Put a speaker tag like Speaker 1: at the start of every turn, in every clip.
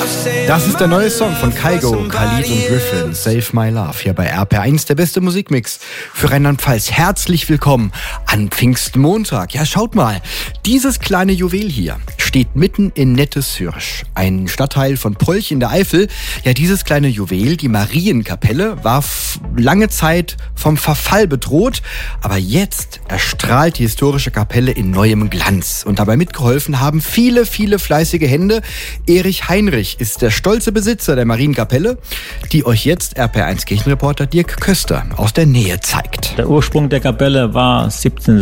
Speaker 1: Das ist der neue Song von Kygo, Khalid und Griffin, Save My Love, hier bei RPR1, der beste Musikmix für Rheinland-Pfalz. Herzlich willkommen an Pfingstmontag. Ja, schaut mal, dieses kleine Juwel hier steht mitten in Nettesürsch, ein Stadtteil von Polch in der Eifel. Ja, dieses kleine Juwel, die Marienkapelle, war lange Zeit vom Verfall bedroht, aber jetzt erstrahlt die historische Kapelle in neuem Glanz. Und dabei mitgeholfen haben viele, viele fleißige Hände. Erich Heinrich ist der stolze Besitzer der Marienkapelle, die euch jetzt RPR1 Kirchenreporter Dirk Köster aus der Nähe zeigt.
Speaker 2: Der Ursprung der Kapelle war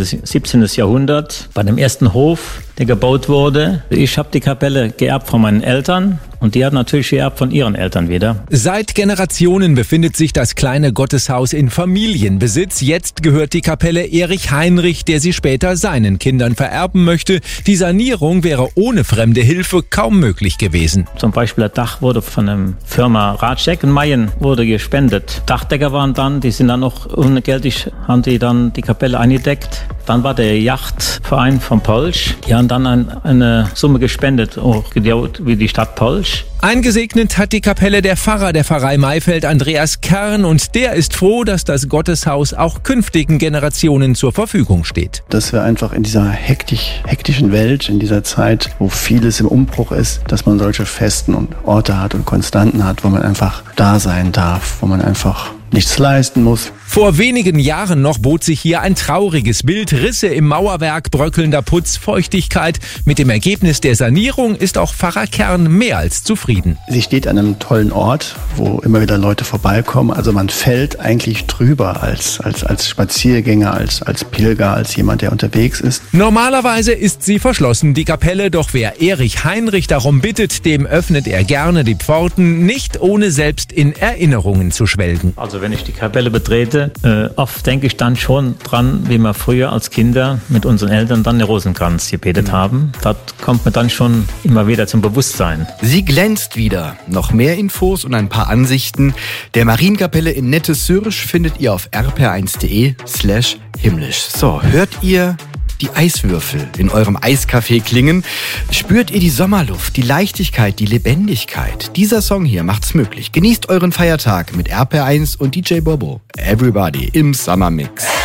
Speaker 2: 17. Jahrhundert bei dem ersten Hof, der gebaut wurde. Ich habe die Kapelle geerbt von meinen Eltern und die haben natürlich geerbt von ihren Eltern wieder.
Speaker 3: Seit Generationen befindet sich das kleine Gotteshaus in Familienbesitz. Jetzt gehört die Kapelle Erich Heinrich, der sie später seinen Kindern vererben möchte. Die Sanierung wäre ohne fremde Hilfe kaum möglich gewesen.
Speaker 2: Zum Beispiel das Dach wurde von der Firma Ratschek in Mayen wurde gespendet. Dachdecker waren dann, die sind dann noch ungeldig, haben die dann die Kapelle eingedeckt. Dann war der Yachtverein von Polch. Die haben dann eine Summe gespendet, auch wie die Stadt Polch.
Speaker 3: Eingesegnet hat die Kapelle der Pfarrer der Pfarrei Maifeld, Andreas Kern, und der ist froh, dass das Gotteshaus auch künftigen Generationen zur Verfügung steht.
Speaker 4: Dass wir einfach in dieser hektischen Welt, in dieser Zeit, wo vieles im Umbruch ist, dass man solche Festen und Orte hat und Konstanten hat, wo man einfach da sein darf, wo man einfach nichts leisten muss.
Speaker 3: Vor wenigen Jahren noch bot sich hier ein trauriges Bild. Risse im Mauerwerk, bröckelnder Putz, Feuchtigkeit. Mit dem Ergebnis der Sanierung ist auch Pfarrer Kern mehr als zufrieden.
Speaker 4: Sie steht an einem tollen Ort, wo immer wieder Leute vorbeikommen. Also man fällt eigentlich drüber als Spaziergänger, als Pilger, als jemand, der unterwegs ist.
Speaker 3: Normalerweise ist sie verschlossen, die Kapelle. Doch wer Erich Heinrich darum bittet, dem öffnet er gerne die Pforten, nicht ohne selbst in Erinnerungen zu schwelgen.
Speaker 2: Also wenn ich die Kapelle betrete, oft denke ich dann schon dran, wie wir früher als Kinder mit unseren Eltern dann den Rosenkranz gebetet haben. Das kommt mir dann schon immer wieder zum Bewusstsein.
Speaker 1: Sie glänzt wieder. Noch mehr Infos und ein paar Ansichten der Marienkapelle in Nettesürsch findet ihr auf rpr1.de/himmlisch. So, hört ihr die Eiswürfel in eurem Eiskaffee klingen? Spürt ihr die Sommerluft, die Leichtigkeit, die Lebendigkeit? Dieser Song hier macht's möglich. Genießt euren Feiertag mit RPR1 und DJ Bobo. Everybody im Summer Mix.